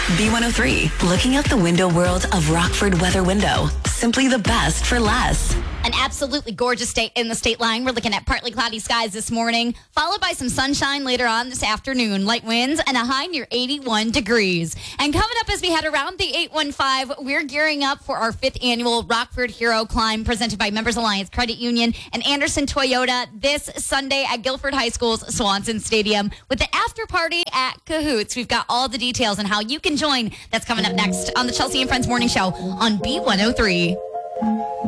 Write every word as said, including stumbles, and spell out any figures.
B one oh three, looking out the window world of Rockford Weather Window. Simply the best for less. An absolutely gorgeous day in the state line. We're looking at partly cloudy skies this morning, followed by some sunshine later on this afternoon. Light winds and a high near eighty-one degrees. And coming up as we head around the eight one five, we're gearing up for our fifth annual Rockford Hero Climb presented by Members Alliance Credit Union and Anderson Toyota this Sunday at Guilford High School's Swanson Stadium with the after party at Cahoots. We've got all the details on how you can join. That's coming up next on the Chelsea and Friends Morning Show on B one oh three.